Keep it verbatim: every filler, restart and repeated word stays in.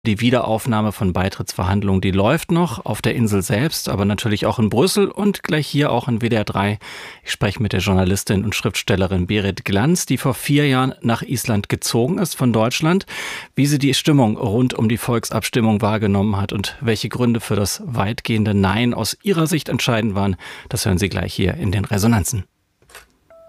Die Wiederaufnahme von Beitrittsverhandlungen, die läuft noch auf der Insel selbst, aber natürlich auch in Brüssel und gleich hier auch in W D R drei. Ich spreche mit der Journalistin und Schriftstellerin Berit Glanz, die vor vier Jahren nach Island gezogen ist von Deutschland, wie sie die Stimmung rund um die Volksabstimmung wahrgenommen hat und welche Gründe für das weitgehende Nein aus ihrer Sicht entscheidend waren. Das hören Sie gleich hier in den Resonanzen.